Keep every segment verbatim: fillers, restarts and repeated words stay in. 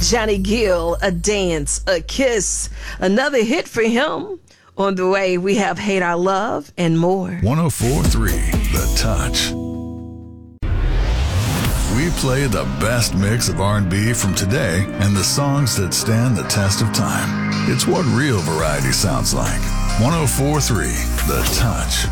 Johnny Gill, A Dance, A Kiss. Another hit for him. On the way, we have Hate Our Love and more. one oh four point three The Touch. We play the best mix of R and B from today and the songs that stand the test of time. It's what real variety sounds like. one oh four point three The Touch.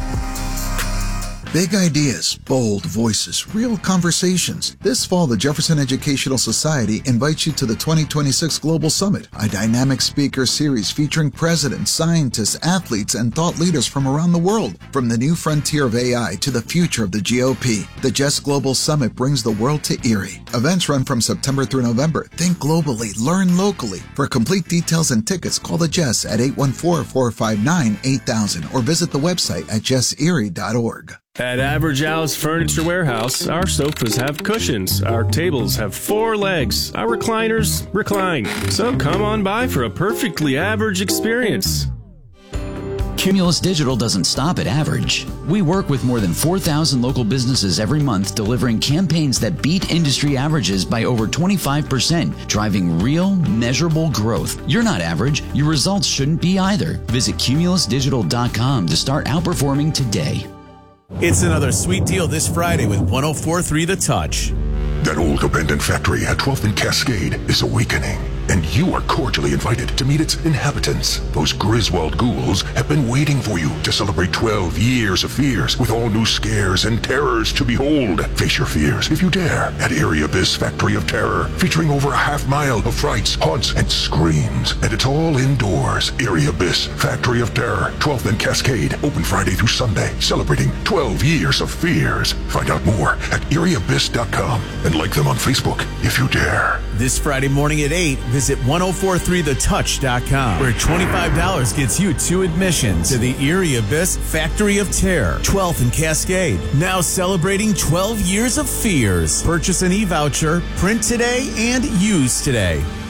Big ideas, bold voices, real conversations. This fall, the Jefferson Educational Society invites you to the twenty twenty-six Global Summit, a dynamic speaker series featuring presidents, scientists, athletes, and thought leaders from around the world. From the new frontier of A I to the future of the G O P, the J E S Global Summit brings the world to Erie. Events run from September through November. Think globally, learn locally. For complete details and tickets, call the J E S at eight one four, four five nine, eight thousand or visit the website at jess erie dot org. At Average Al's Furniture Warehouse, our sofas have cushions, our tables have four legs, our recliners recline. So come on by for a perfectly average experience. Cumulus Digital doesn't stop at average. We work with more than four thousand local businesses every month, delivering campaigns that beat industry averages by over twenty-five percent, driving real, measurable growth. You're not average. Your results shouldn't be either. Visit cumulus digital dot com to start outperforming today. It's another sweet deal this Friday with one oh four point three The Touch. That old abandoned factory at twelfth and Cascade is awakening, and you are cordially invited to meet its inhabitants. Those Griswold ghouls have been waiting for you to celebrate twelve years of fears with all new scares and terrors to behold. Face your fears if you dare at Erie Abyss Factory of Terror, featuring over a half mile of frights, haunts, and screams. And it's all indoors. Erie Abyss Factory of Terror, twelfth and Cascade, open Friday through Sunday, celebrating twelve years of fears. Find out more at erie abyss dot com and like them on Facebook if you dare. This Friday morning at eight, visit ten forty-three the touch dot com, where twenty-five dollars gets you two admissions to the Erie Abyss Factory of Terror, twelfth and Cascade. Now celebrating twelve years of fears. Purchase an e-voucher, print today, and use today.